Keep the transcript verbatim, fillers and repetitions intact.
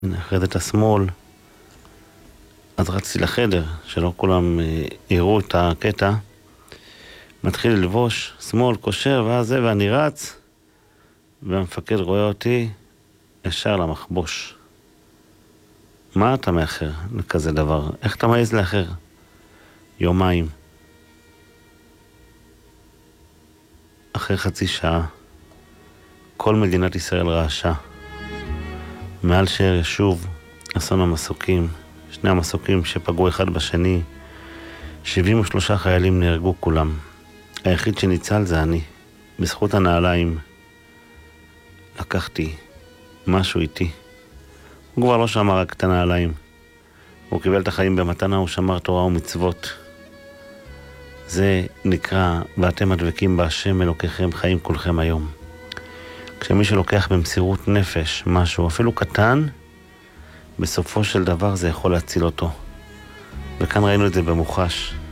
אחרי זה את השמאל. אז רצתי לחדר, שלא כולם אה, יראו את הקטע. מתחיל ללבוש, שמאל, קושר, ואז זה, ואני רץ, והמפקד רואה אותי ישר למחבוש. מה אתה מאחר לכזה דבר? איך אתה מעז לאחר? יומיים. אחרי חצי שעה, כל מדינת ישראל רעשה. מעל שער ישוב, אסון המסוקים, שני המסוקים שפגעו אחד בשני, שבעים ושלושה חיילים נהרגו כולם. היחיד שניצל זה אני. בזכות הנעליים לקחתי משהו איתי. הוא כבר לא שמר רק את הנעליים. הוא קיבל את החיים במתנה, הוא שמר תורה ומצוות. זה נקרא, ואתם הדבקים בהשם אלוקיכם חיים כולכם היום. כשמי שלוקח במסירות נפש משהו, אפילו קטן, בסופו של דבר זה יכול להציל אותו. וכאן ראינו את זה במוחש.